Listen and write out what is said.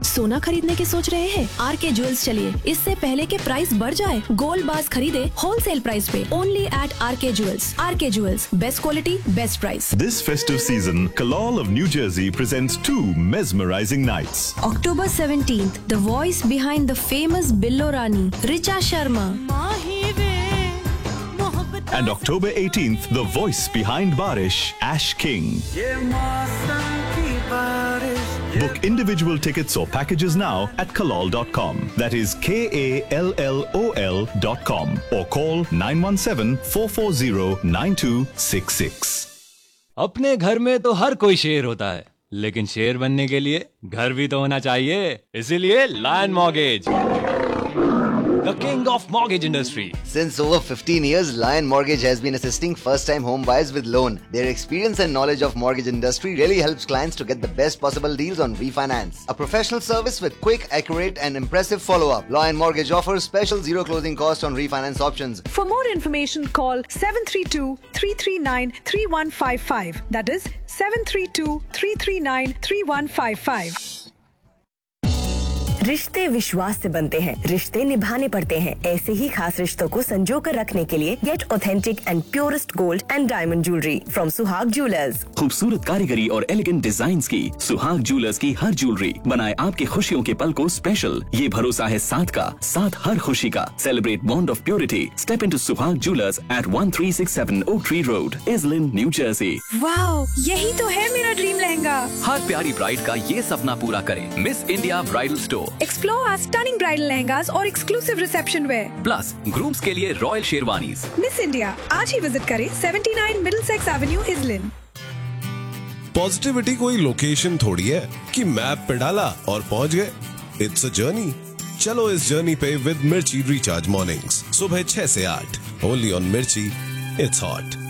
सोना खरीदने की सोच रहे हैं? आरके ज्वेल्स चलिए, इससे पहले के प्राइस बढ़ जाए। गोल्ड बार्स खरीदे होलसेल प्राइस पे only eight R K jewels. R K jewels, best quality, best price. This festive season, Kalol of New Jersey presents 2 mesmerizing nights. October 17th, the voice behind the famous Billo Rani, Richa Sharma. And October 18th, the voice behind Barish, Ash King. Book individual tickets or packages now at kalol.com. That is KALLOL.com or call 917-440-9266. अपने घर में तो हर कोई शेर होता है, लेकिन शेर बनने के लिए घर भी तो होना चाहिए। इसीलिए lion mortgage, the king of mortgage industry. Since over 15 years, Lion Mortgage has been assisting first-time home buyers with loan. Their experience and knowledge of mortgage industry really helps clients to get the best possible deals on refinance. A professional service with quick, accurate and impressive follow-up. Lion Mortgage offers special zero closing cost on refinance options. For more information, call 732-339-3155. That is 732-339-3155. रिश्ते विश्वास से बनते हैं, रिश्ते निभाने पड़ते हैं। ऐसे ही खास रिश्तों को संजो कर रखने के लिए gate authentic and purest gold and diamond jewellery from सुहाग ज्वेलर्स। खूबसूरत कारीगरी और एलिगेंट डिजाइन्स की सुहाग ज्वेलर्स की हर ज्वेलरी बनाए आपकी खुशियों के पल को स्पेशल। ये भरोसा है साथ का, साथ हर खुशी का। Celebrate bond of purity. Step into सुहाग jewellers eight 1367 oak tree road, इज़लिन, new Jersey. Wow, यही तो है मेरा ड्रीम लहंगा। हर प्यारी ब्राइड का ये सपना पूरा करें। Miss India bridal store. Explore our stunning bridal lehengas और exclusive reception wear. Plus grooms के लिए रॉयल शेरवानीज। मिस इंडिया, आज ही विजिट करें 79 मिडलसेक्स एवेन्यू, इज़लिन। पॉजिटिविटी कोई लोकेशन थोड़ी है कि मैप पे डाला और पहुंच गए। It's a journey. चलो इस जर्नी पे विद मिर्ची रिचार्ज मॉर्निंग्स सुबह 6 से 8 ओनली ऑन मिर्ची। It's hot.